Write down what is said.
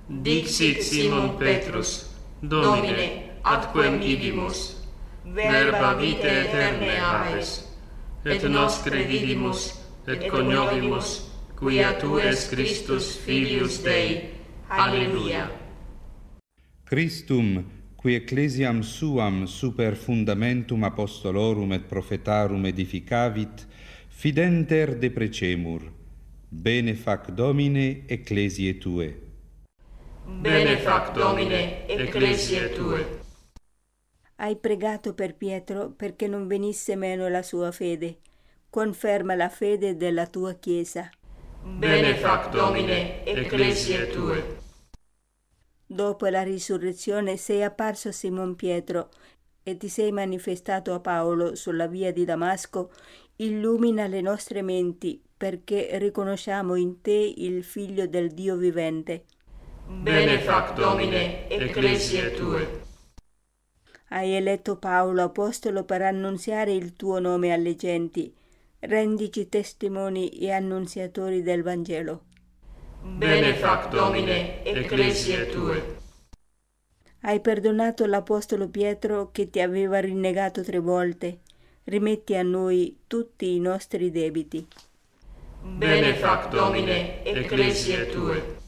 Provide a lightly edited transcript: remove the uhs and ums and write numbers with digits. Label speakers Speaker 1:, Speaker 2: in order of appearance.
Speaker 1: Dixit Simon Petrus, Domine, atquem idimus, verba vitae aeternae aves, et nos credidimus, et coniovimus, quia tu es Christus filius Dei. Alleluia.
Speaker 2: Christum, qui ecclesiam suam super fundamentum apostolorum et prophetarum edificavit, fidenter deprecemur. Bene fac Domine ecclesiae Tue.
Speaker 1: Bene fac Domine ecclesiae Tue.
Speaker 3: Hai pregato per Pietro perché non venisse meno la sua fede. Conferma la fede della tua Chiesa.
Speaker 1: Bene fac Domine ecclesiae Tue.
Speaker 3: Dopo la risurrezione sei apparso a Simon Pietro e ti sei manifestato a Paolo sulla via di Damasco. Illumina le nostre menti perché riconosciamo in te il Figlio del Dio vivente.
Speaker 1: Bene fac Domine ecclesiae Tue.
Speaker 3: Hai eletto Paolo apostolo per annunziare il tuo nome alle genti. Rendici testimoni e annunziatori del Vangelo.
Speaker 1: Bene fac Domine ecclesiae Tue.
Speaker 3: Hai perdonato l'apostolo Pietro che ti aveva rinnegato 3 volte. Rimetti a noi tutti i nostri debiti.
Speaker 1: Bene fac Domine ecclesiae Tue.